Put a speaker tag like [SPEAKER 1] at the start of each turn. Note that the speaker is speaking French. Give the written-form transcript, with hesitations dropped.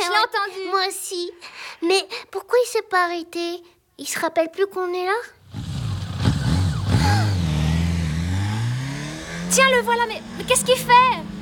[SPEAKER 1] je l'ai entendu.
[SPEAKER 2] Moi aussi. Mais pourquoi il s'est pas arrêté? Il se rappelle plus qu'on est là?
[SPEAKER 1] Tiens, le voilà, mais qu'est-ce qu'il fait?